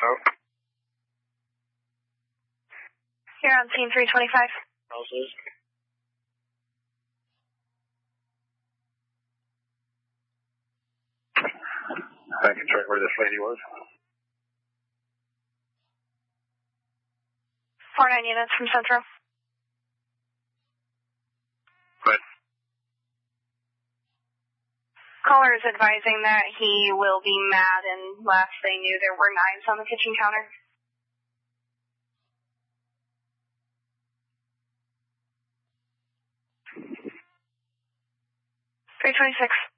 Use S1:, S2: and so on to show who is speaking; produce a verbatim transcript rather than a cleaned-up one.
S1: out.
S2: You're on scene three twenty-five.
S1: Houses. I can check where this lady was.
S2: Four nine units from Central.
S1: Good.
S2: Caller is advising that he will be mad, and last they knew there were knives on the kitchen counter. three twenty-six.